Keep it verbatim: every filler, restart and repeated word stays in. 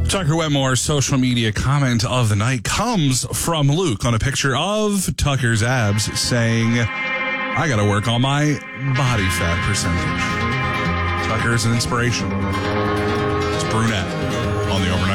Tucker Wetmore's social media comment of the night comes from Luke on a picture of Tucker's abs saying, I got to work on my body fat percentage. Tucker is an inspiration. It's brunette on the Overnight